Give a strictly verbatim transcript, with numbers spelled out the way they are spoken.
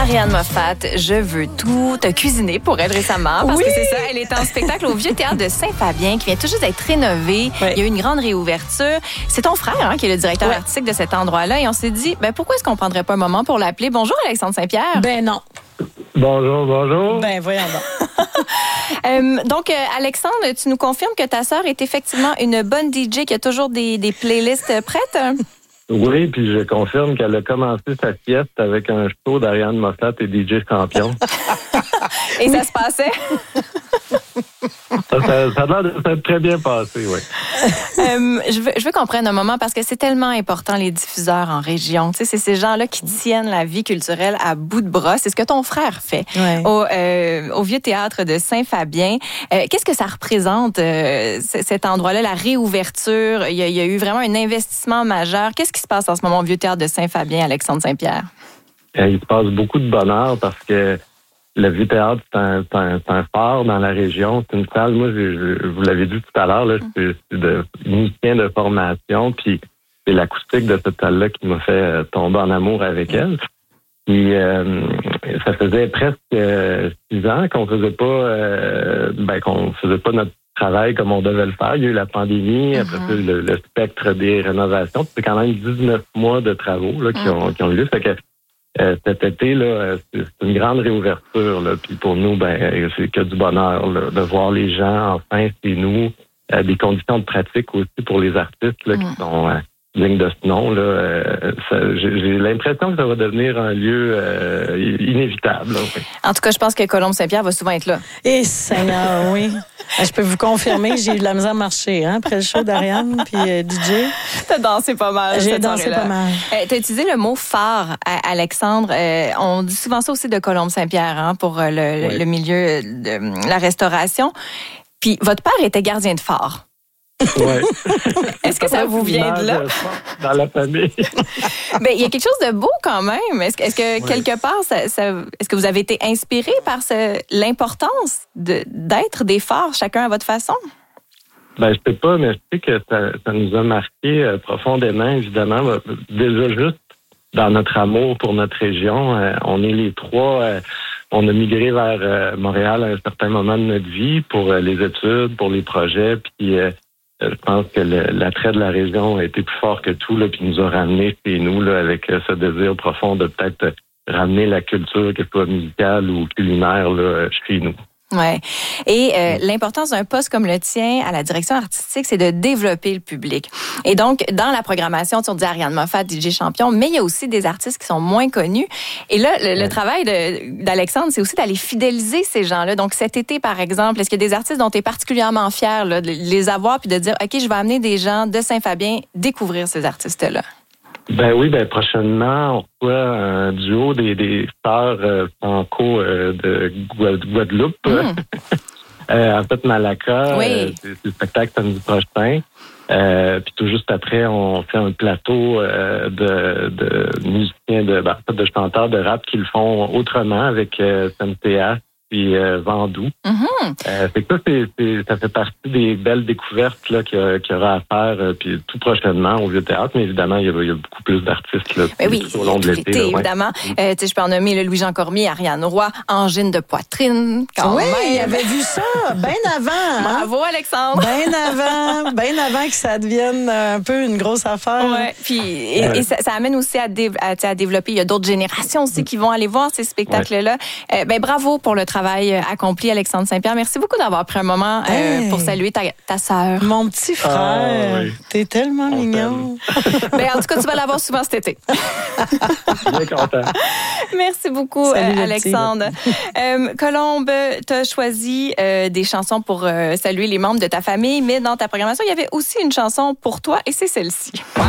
Ariane Moffat, je veux tout. T'as cuisiné pour elle récemment parce oui. que c'est ça, elle est en spectacle au Vieux Théâtre de Saint-Fabien qui vient tout juste d'être rénové. Oui. Il y a eu une grande réouverture. C'est ton frère hein, qui est le directeur oui. artistique de cet endroit-là et on s'est dit, ben pourquoi est-ce qu'on prendrait pas un moment pour l'appeler? Bonjour Alexandre Saint-Pierre. Ben non. Bonjour, bonjour. Ben voyons donc. euh, donc, euh, Alexandre, tu nous confirmes que ta sœur est effectivement une bonne D J qui a toujours des, des playlists prêtes? Oui, puis je confirme qu'elle a commencé sa sieste avec un show d'Ariane Moffat et D J Champion. Et ça se passait? Ça, ça, ça a l'air de s'être très bien passé, oui. Euh, je, veux, je veux qu'on prenne un moment parce que c'est tellement important, les diffuseurs en région. Tu sais, c'est ces gens-là qui tiennent la vie culturelle à bout de bras. C'est ce que ton frère fait ouais. au, euh, au Vieux Théâtre de Saint-Fabien. Euh, qu'est-ce que ça représente, euh, cet endroit-là, la réouverture? Il y, a, il y a eu vraiment un investissement majeur. Qu'est-ce qui se passe en ce moment au Vieux Théâtre de Saint-Fabien, Alexandre Saint-Pierre? Il se passe beaucoup de bonheur parce que le Vieux Théâtre, c'est un, c'est, un, c'est un phare dans la région. C'est une salle, moi, je, je vous l'avez dit tout à l'heure, là, je suis de musicien de formation, puis c'est l'acoustique de cette salle-là qui m'a fait tomber en amour avec elle. Puis euh, ça faisait presque euh, six ans qu'on faisait pas euh, ben qu'on faisait pas notre travail comme on devait le faire. Il y a eu la pandémie, mm-hmm. après ça, le, le spectre des rénovations. C'est quand même dix-neuf mois de travaux là, qui, ont, qui ont eu lieu. Fait que Euh, cet été, là, c'est une grande réouverture. Là. Puis pour nous, ben, c'est que du bonheur là, de voir les gens enfin chez nous. Euh, des conditions de pratique aussi pour les artistes là, mm. qui sont euh, dignes de ce nom. Là. Euh, ça, j'ai, j'ai l'impression que ça va devenir un lieu euh, inévitable. Là, oui. En tout cas, je pense que Colombe Saint-Pierre va souvent être là. Eh, Seigneur, oui. Je peux vous confirmer, j'ai eu de la misère à marcher hein, après le show d'Ariane puis euh, D J. T'as dansé pas mal. J'ai dansé pas mal. Euh, t'as utilisé le mot phare, Alexandre. Euh, on dit souvent ça aussi de Colombe Saint-Pierre hein, pour euh, le, oui. le milieu de la restauration. Puis votre père était gardien de phare. Ouais. Est-ce que ça vous vient de là? Dans la famille. Ben, il y a quelque chose de beau quand même. Est-ce, est-ce que ouais. quelque part, ça, ça, est-ce que vous avez été inspiré par ce, l'importance de, d'être des phares, chacun à votre façon? Ben, je sais pas, mais je sais que ça, ça nous a marqué euh, profondément, évidemment. Déjà juste dans notre amour pour notre région, euh, on est les trois... Euh, On a migré vers euh, Montréal à un certain moment de notre vie pour euh, les études, pour les projets. Puis euh, je pense que le, l'attrait de la région a été plus fort que tout, là, puis nous a ramenés chez nous là, avec euh, ce désir profond de peut-être euh, ramener la culture, qu'elle soit musicale ou culinaire, là, chez nous. Ouais. Et euh, l'importance d'un poste comme le tien à la direction artistique, c'est de développer le public. Et donc, dans la programmation, on dit Ariane Moffat, D J Champion, mais il y a aussi des artistes qui sont moins connus. Et là, le, le travail de, d'Alexandre, c'est aussi d'aller fidéliser ces gens-là. Donc, cet été, par exemple, est-ce qu'il y a des artistes dont tu es particulièrement fier là, de les avoir puis de dire, OK, je vais amener des gens de Saint-Fabien découvrir ces artistes-là? Ben oui, ben prochainement, on reçoit un duo des, des stars euh, franco euh, de Guadeloupe. Mm. euh, en fait, Malaka, oui. euh, c'est, c'est le spectacle samedi prochain. Euh, puis tout juste après, on fait un plateau euh, de, de musiciens, de, ben, de chanteurs de rap qui le font autrement avec euh, M T A puis euh, Vandou. Mm-hmm. Euh, fait que ça, c'est, c'est, ça fait partie des belles découvertes là, qu'il, y, qu'il y aura à faire euh, puis tout prochainement au Vieux Théâtre, mais évidemment, il y a, il y a beaucoup plus d'artistes là, oui, tout au long de l'été. Là, évidemment. Ouais. Euh, je peux en nommer le Louis-Jean Cormier, Ariane Roy, Angine de poitrine. Quand oui, même. il avait vu ça bien avant. Hein? Bravo, Alexandre. Bien avant, bien avant que ça devienne un peu une grosse affaire. Oui, puis et, ouais. et ça, ça amène aussi à, dé, à, à développer. Il y a d'autres générations aussi qui vont aller voir ces spectacles-là. Ouais. Euh, ben, bravo pour le travail accompli, Alexandre Saint-Pierre. Merci beaucoup d'avoir pris un moment euh, hey. pour saluer ta, ta sœur. Mon petit frère. Ah, oui. T'es tellement On mignon. Ben, en tout cas, tu vas l'avoir souvent cet été. Bien content. Merci beaucoup, Salut, euh, Alexandre. euh, Colombe, tu as choisi euh, des chansons pour euh, saluer les membres de ta famille, mais dans ta programmation, il y avait aussi une chanson pour toi et c'est celle-ci.